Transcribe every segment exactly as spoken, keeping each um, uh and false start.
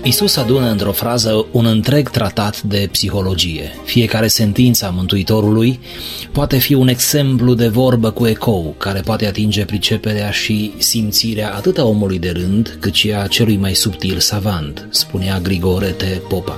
Iisus adună într-o frază un întreg tratat de psihologie. Fiecare sentință a Mântuitorului poate fi un exemplu de vorbă cu ecou, care poate atinge priceperea și simțirea atât a omului de rând, cât și a celui mai subtil savant, spunea Grigore T. Popa.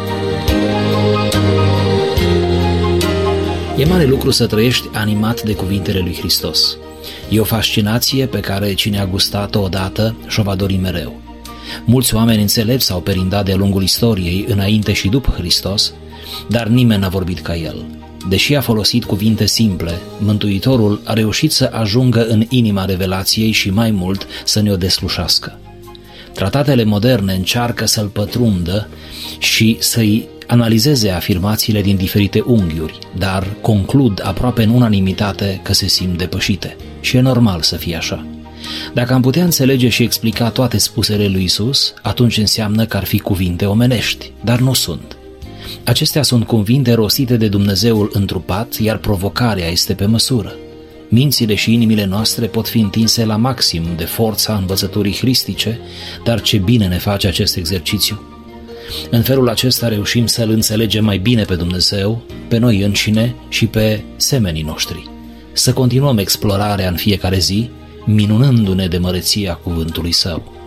E mare lucru să trăiești animat de cuvintele lui Hristos. E o fascinație pe care cine a gustat-o odată și-o va dori mereu. Mulți oameni înțelepți s-au perindat de-a lungul istoriei, înainte și după Hristos, dar nimeni n-a vorbit ca el. Deși a folosit cuvinte simple, Mântuitorul a reușit să ajungă în inima revelației și mai mult să ne-o deslușească. Tratatele moderne încearcă să-l pătrundă și să-i analizeze afirmațiile din diferite unghiuri, dar conclud aproape în unanimitate că se simt depășite. Și e normal să fie așa. Dacă am putea înțelege și explica toate spusele lui Iisus, atunci înseamnă că ar fi cuvinte omenești, dar nu sunt. Acestea sunt cuvinte rostite de Dumnezeul întrupat, iar provocarea este pe măsură. Mințile și inimile noastre pot fi întinse la maxim de forța învățăturii hristice, dar ce bine ne face acest exercițiu. În felul acesta reușim să-L înțelegem mai bine pe Dumnezeu, pe noi înșine și pe semenii noștri. Să continuăm explorarea în fiecare zi, minunându-ne de măreția cuvântului Său.